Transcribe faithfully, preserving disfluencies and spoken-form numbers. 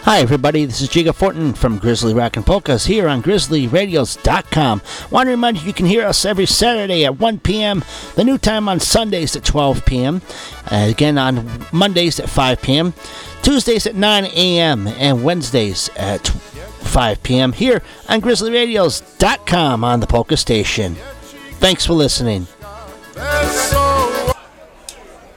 Hi everybody, this is Jiga Fortin from Grizzly Rockin' Polkas here on Grizzly Radios dot com. Want to remind you you can hear us every Saturday at one p.m., the new time on Sundays at twelve p.m., uh, again on Mondays at five p.m., Tuesdays at nine a.m., and Wednesdays at five p.m. here on Grizzly Radios dot com on the Polka Station. Thanks for listening. That's so